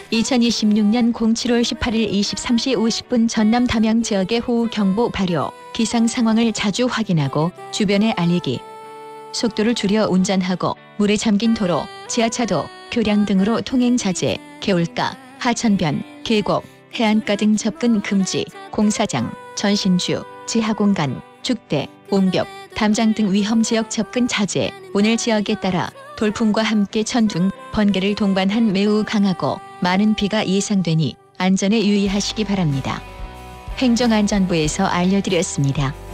2026년 07월 18일 23시 50분 전남 담양 지역의 호우경보 발효, 기상 상황을 자주 확인하고 주변에 알리기. 속도를 줄여 운전하고 물에 잠긴 도로, 지하차도, 교량 등으로 통행 자제, 개울가, 하천변, 계곡, 해안가 등 접근 금지, 공사장, 전신주, 지하공간, 축대, 옹벽, 담장 등 위험지역 접근 자제. 오늘 지역에 따라 돌풍과 함께 천둥, 번개를 동반한 매우 강하고 많은 비가 예상되니 안전에 유의하시기 바랍니다. 행정안전부에서 알려드렸습니다.